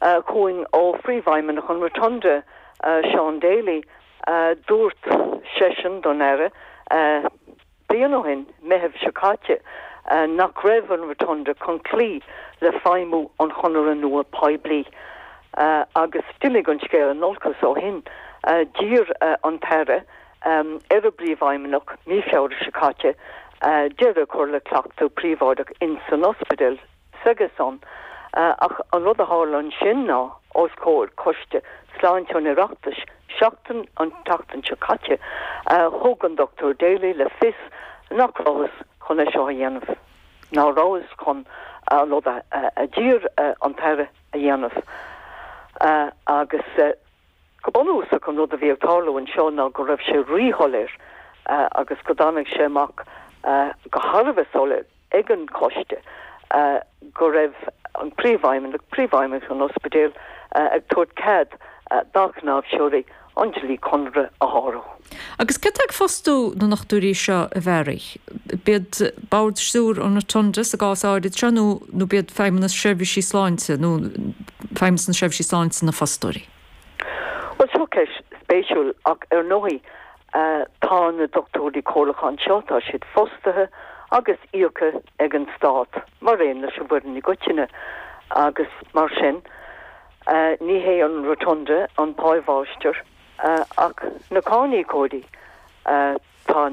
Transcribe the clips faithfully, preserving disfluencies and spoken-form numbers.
going ó fríomhhaimime nach an rotunda Sean Daly dúirt session don aire blianahin mehebh sicáte nach raibh an rotunda chun clí le feimú an chonar an nua poiblí agus stilig an scéil an nolcas ó hin dír an taire ar a bríomhhaimeach ní feabhar sicáte deire chuir le clachtú príomháideach in san ospidal Segason ach an rud a háil an sin ná os cóir coiste sláinte an ireachtas seachtain an tachtain sicáte thug an Doctor Daly le fis nach ráhas chun é seo a dhéanamh ná ráhas chun an rud a dír an taire a dhéanamh agus go bonúsa chun rud a bhí tálaú an seo ná go raibh sé ríholir agus go dánig sé amach go harbh solir ag an coiste go raibh an príomhhaimime le príomhhaimime an ospidéal ag tuairt cad dacnáb seoirí Angelí Conra a háró. Agus ce ag fostú na nachtúí seo a bheirich? Bead bád súr an na tundas a gás áid trenu nó bead feimime na sebhísí sláinte nó feimime na sebhísí sláinte na fostúí? Well, so ceis spéisiúil ach ar nóí tá na doctóí cólachán seo tá siad fostathe agus íocha ag an stát mar réon leis an bhuiin i goitiine agus mar sin ní hé an rotunda an páimháistear ach na cánaí códaí tá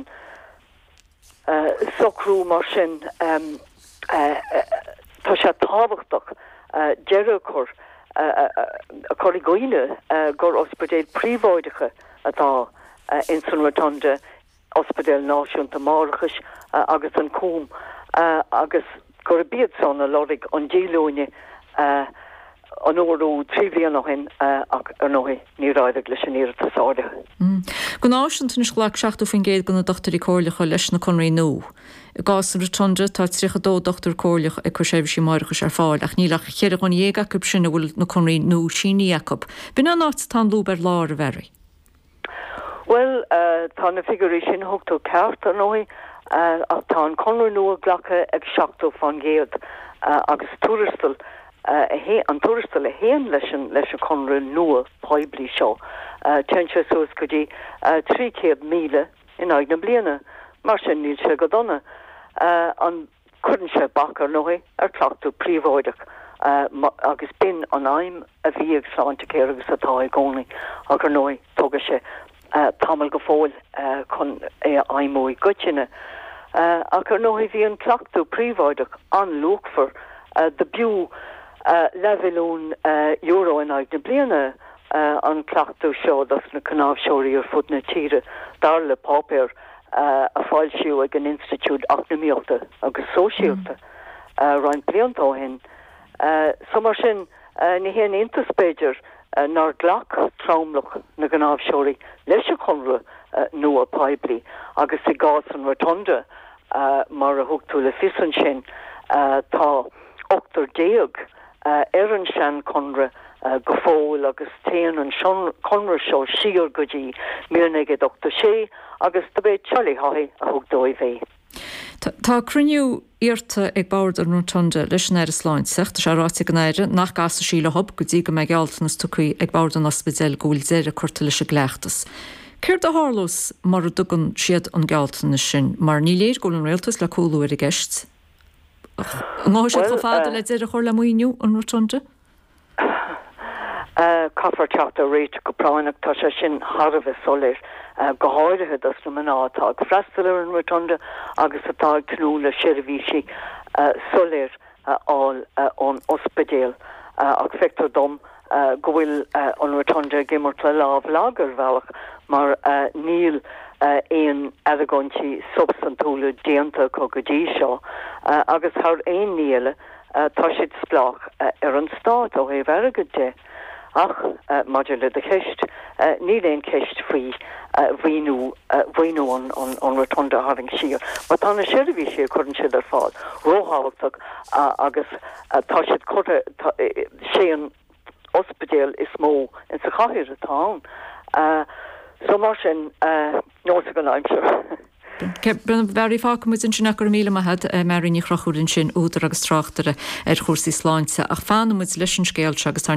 socrú mar sin tá sé tábhachtach deire chur a choí goine gur ospidéal príomháideacha atá in san rotunda ospidéal náisiúnta márachas agus an cúm agus gur bíad san a lorig an dílóine an óú tríblion nach hin ach ar nóí ní ráideag leis an íire tasáide. Go náisiúnta is ghlaach seachtú fin géad gona dochtarí cóirlacha leis na conraí nó. Gás an rotunda tá trícha dó dochtar cóirlach ag chuséibh sí márachas ar fáil ach nílach chéad an dhéag acu sinna bhfuil na conraí nó síní Jacob. Bina náit tá lúber lár a bherí? Well, tá na figurí sin thugtú ceart ar nóí ach tá an conraí nua ghlacha ag seachtú fan géad agus túristal an túristal a héan leis leis a conra nua poiblí seo. Tean sé suas go dtí trí céad míle in aig na bliana mar sin níl sé go donna an chuann sé bachar nóí ar clachtú príomháideach agus bin an aim a bhí ag sláinte céir agus atá ag gcónaí ach ar nóí tugadh sé tamil go fóil chun é aimú i goitiine ach ar nóí bhí an clachtú príomháideach an luachfar de bú Uh, levelún uh, euro in aig na bliana uh, an clachtú seo das na canáb seoirí ar fud na tíre dar le pápéir uh, a fáil siú ag an institút acnamíochta agus sóisialta uh, rein bliantá hin. Uh, so mar sin uh, ní héan intaspéidir uh, nar glach traumlach na canáb seoirí leis a conra uh, nua poiblí agus i gás an rotunda uh, mar a thugtú le fisan sin uh, tá ochtar déag Uh, ar an sean conra uh, go fóil agus téan an conra seo siar go dtí míornaige doctor sé agus do bé tealaí haí a thug dóibh é. Tá cruniú irta ag báir an rotunda leis an air sláint seachta se ráte gan éire nach gas a síle hop go dtí go me gealtanas tucaí ag báir an ospidéal gúil déire chuirta leis a gléachtas. Céir a hálós mar a dugan siad an gealtanas sin mar ní léir gúil an réaltas le cóúir a gceist. Ngá sé go fáda le idir a chuir le muoinniu an rotunda? Caafar teachta réit go práineach tá sé sin Harbh solir go háirithe as na maná atá ag freistal ar an rotunda agus atá ag tnú le seirbhísí solir áil ón ospidéal ach feictar dom go bhfuil an rotunda gimmart le lámh lágar bhealach mar níl éon airgóintí substantúla déanta có go dtí seo agus thar éon níle tá siad splách ar an stát ó héh airgad de ach maidir le de ceist ní léon ceist faoi bhíú bhíú an rotunda having siar mar tá na seirbhí sé chuann siad ar fáil róthabhachtach agus tá siad chuirte sé an ospidéal is mó in sa chaithir atá so mar sin nó go aimseir. Brenn very fá mu sin sinna gur míle had marí ní chrochúrin sin údar agus tráchtare ar chósaí sláinte ach fan mu leis an scéil agus